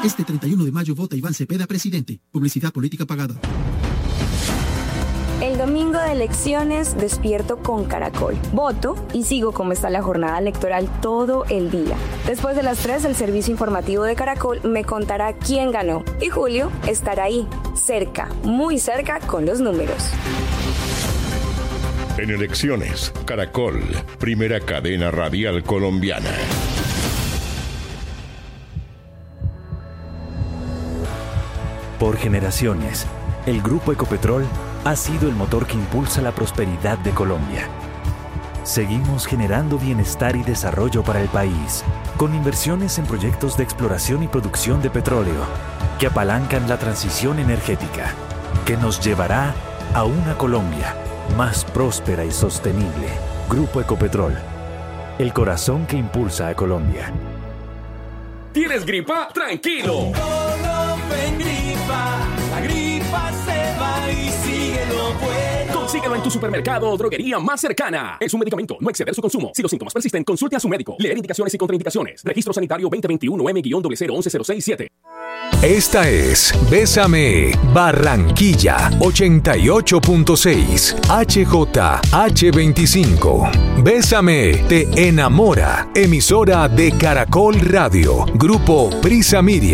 Este 31 de mayo vota Iván Cepeda presidente. Publicidad política pagada. El domingo de elecciones despierto con Caracol. Voto y sigo cómo está la jornada electoral todo el día. Después de las 3, el servicio informativo de Caracol me contará quién ganó. Y Julio estará ahí, cerca, muy cerca con los números. En elecciones, Caracol, primera cadena radial colombiana. Por generaciones, el Grupo Ecopetrol ha sido el motor que impulsa la prosperidad de Colombia. Seguimos generando bienestar y desarrollo para el país, con inversiones en proyectos de exploración y producción de petróleo, que apalancan la transición energética, que nos llevará a una Colombia más próspera y sostenible. Grupo Ecopetrol, el corazón que impulsa a Colombia. ¿Tienes gripa? ¡Tranquilo! La gripa se va y sigue lo bueno. Consíguelo en tu supermercado o droguería más cercana. Es un medicamento, no exceder su consumo. Si los síntomas persisten, consulte a su médico. Leer indicaciones y contraindicaciones. Registro Sanitario 2021 M-0011067. Esta es Bésame Barranquilla 88.6 HJH25. Bésame te enamora. Emisora de Caracol Radio. Grupo Prisa Media.